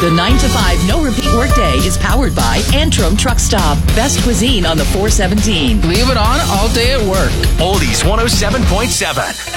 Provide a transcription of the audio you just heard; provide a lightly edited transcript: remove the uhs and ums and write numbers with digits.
The 9 to 5 no repeat workday is powered by Antrim Truck Stop. Best cuisine on the 417. Leave it on all day at work. Oldies 107.7.